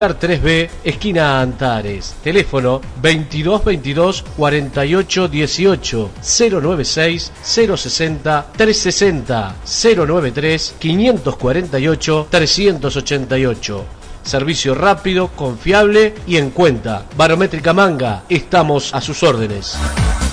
3B, esquina Antares. Teléfono 2222 48 18 096 060 360 093 548 388. Servicio rápido, confiable y en cuenta. Barométrica Manga, estamos a sus órdenes.